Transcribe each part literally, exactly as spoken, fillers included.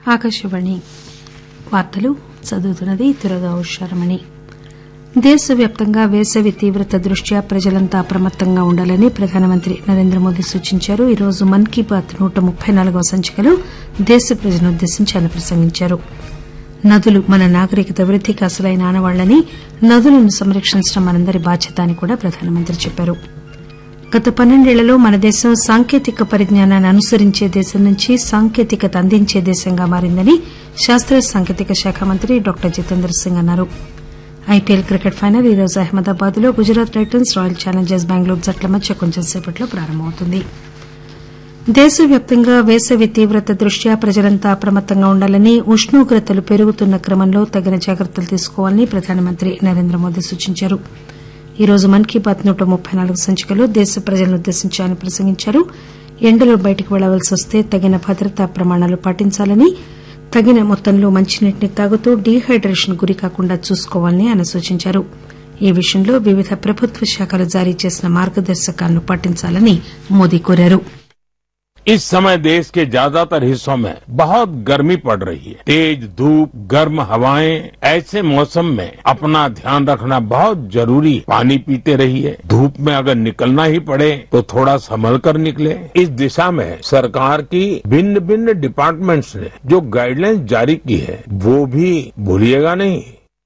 ఆకాశవాణి వార్తలు చదువుతున్నది తురగా ఉషారమణి. దేశవ్యాప్తంగా వేసవి తీవ్రత దృష్ట్యా ప్రజలంతా అప్రమత్తంగా ఉండాలని ప్రధానమంత్రి నరేంద్ర మోదీ సూచించారు. ఈరోజు మన్ కీ బాత్ నూట ముప్పై నాలుగవ సంచికలో దేశ ప్రజలనుద్దేశించి ఆయన ప్రసంగించారు. నదులు మన నాగరికత వృద్దికి అసలైన ఆనవాళ్లని, నదులను సంరక్షించడం మనందరి బాధ్యత అని కూడా ప్రధానమంత్రి చెప్పారు. గత పన్నెండేళ్లలో మన దేశం సాంకేతిక పరిజ్ఞానాన్ని అనుసరించే దేశం నుంచి సాంకేతికత అందించే దేశంగా మారిందని శాస్త్ర సాంకేతిక శాఖ మంత్రి డాక్టర్ జితేంద్ర సింగ్ అన్నారు. ఐపీఎల్ క్రికెట్ ఫైనల్ ఈరోజు అహ్మదాబాద్ లో Gujarat Titans royal Challengers Bengaluru జట్ల మధ్య కొంచెం సేపట్లో ప్రారంభమవుతుంది. దేశవ్యాప్తంగా వేసవి తీవ్రత దృష్ట్యా ప్రజలంతా అప్రమత్తంగా ఉండాలని, ఉష్ణోగ్రతలు పెరుగుతున్న క్రమంలో తగిన జాగ్రత్తలు తీసుకోవాలని ప్రధానమంత్రి నరేంద్ర మోదీ సూచించారు. ఈరోజు మన్ కీ బాత్ నూట ముప్పై నాలుగు సంచికలో దేశ ప్రజలనుద్దేశించి ఆయన ప్రసంగించారు. ఎండలో బయటకు వెళ్లవలసి వస్తే తగిన భద్రతా ప్రమాణాలు పాటించాలని, తగిన మొత్తంలో మంచినీటిని తాగుతూ డీహైడ్రేషన్ గురికాకుండా చూసుకోవాలని ఆయన సూచించారు. ఈ విషయంలో వివిధ ప్రభుత్వ శాఖలు జారీ చేసిన మార్గదర్శకాలను పాటించాలని మోదీ కోరారు. इस समय देश के ज्यादातर हिस्सों में बहुत गर्मी पड़ रही है. तेज धूप, गर्म हवाएं, ऐसे मौसम में अपना ध्यान रखना बहुत जरूरी है. पानी पीते रहिए. धूप में अगर निकलना ही पड़े तो थोड़ा संभल कर निकले. इस दिशा में सरकार की भिन्न भिन्न डिपार्टमेंट्स ने जो गाइडलाइंस जारी की है वो भी भूलिएगा नहीं.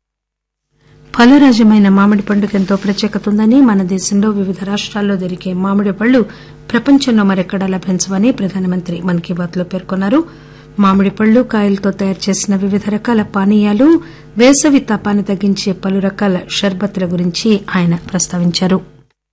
ఫలరాజమైన మామిడి పండుగ ఎంతో ప్రత్యేకత ఉందని, మన దేశంలో వివిధ రాష్టాల్లో దొరికే మామిడి పళ్లు ప్రపంచంలో మరెక్కడా లభించవని ప్రధానమంత్రి మన్ కీ బాత్ లో పేర్కొన్నారు. మామిడి పళ్లు, కాయలతో తయారు చేసిన వివిధ రకాల పానీయాలు, వేసవి తాపాన్ని తగ్గించే పలు రకాల షర్బత్ల గురించి ఆయన ప్రస్తావించారు.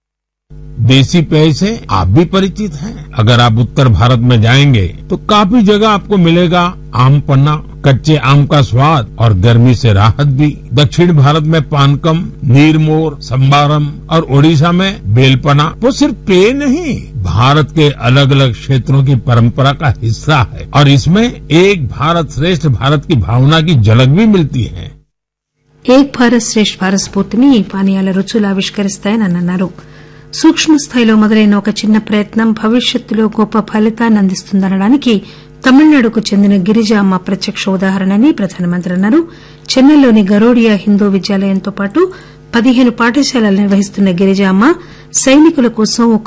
देसी पेय से आप भी परिचित हैं. अगर आप उत्तर भारत में जाएंगे तो काफी जगह आपको मिलेगा आम पन्ना, कच्चे आम का स्वाद और गर्मी से राहत भी. दक्षिण भारत में पानकम, नीरमोर, संबारम और ओडिशा में बेलपना वो सिर्फ पेय नहीं, भारत के अलग अलग क्षेत्रों की परंपरा का हिस्सा है और इसमें एक भारत श्रेष्ठ भारत की भावना की झलक भी मिलती है. ఏక్ భారత్ శ్రేష్ఠ్ భారత్ స్ఫూర్తిని ఈ పానీయాల రుచులు ఆవిష్కరిస్తాయని ఆయన అన్నారు. సూక్ష్మ స్థాయిలో మొదలైన ఒక చిన్న ప్రయత్నం భవిష్యత్తులో గొప్ప ఫలితాన్ని అందిస్తుందనడానికి తమిళనాడుకు చెందిన గిరిజా అమ్మ ప్రత్యక్ష ఉదాహరణని ప్రధానమంత్రి అన్నారు. చెన్నైలోని గరోడియా హిందూ విద్యాలయంతో పాటు పదిహేను పాఠశాలలు నిర్వహిస్తున్న గిరిజా అమ్మ సైనికుల కోసం